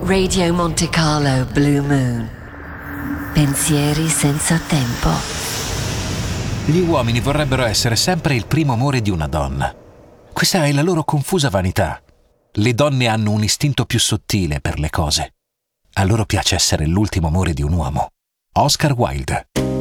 Radio Monte Carlo Blue Moon. Pensieri senza tempo. Gli uomini vorrebbero essere sempre il primo amore di una donna. Questa è la loro confusa vanità. Le donne hanno un istinto più sottile per le cose. A loro piace essere l'ultimo amore di un uomo. Oscar Wilde.